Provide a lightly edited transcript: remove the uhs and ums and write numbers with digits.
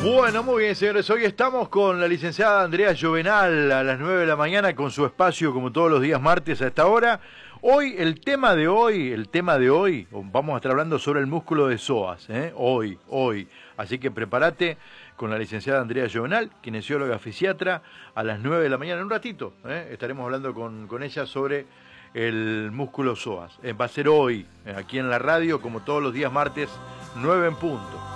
Bueno, muy bien, señores. Hoy estamos con la licenciada Andrea Llovenal a las 9 de la mañana con su espacio, como todos los días martes a esta hora. Hoy, el tema de hoy, vamos a estar hablando sobre el músculo de psoas, hoy. Así que prepárate con la licenciada Andrea Llovenal, kinesióloga fisiatra, a las 9 de la mañana. En un ratito, estaremos hablando con ella sobre el músculo psoas. Va a ser hoy, aquí en la radio, como todos los días martes, 9 en punto.